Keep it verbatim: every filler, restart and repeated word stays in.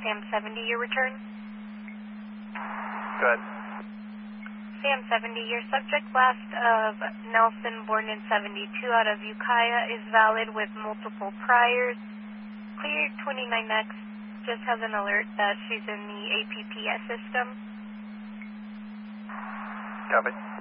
Sam seventy, your return. Good. Sam seventy, your subject last of Nelson, born in seventy-two, out of Ukiah, is valid with multiple priors. Clear twenty-nine X just has an alert that she's in the A P P S system. Copy.